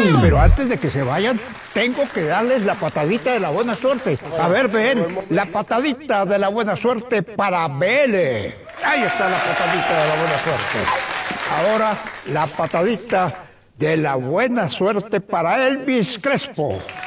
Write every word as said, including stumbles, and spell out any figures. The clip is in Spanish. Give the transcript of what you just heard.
Pero antes de que se vayan, tengo que darles la patadita de la buena suerte. A ver, ven, la patadita de la buena suerte para Vélez. Ahí está la patadita de la buena suerte. Ahora, la patadita de la buena suerte para Elvis Crespo.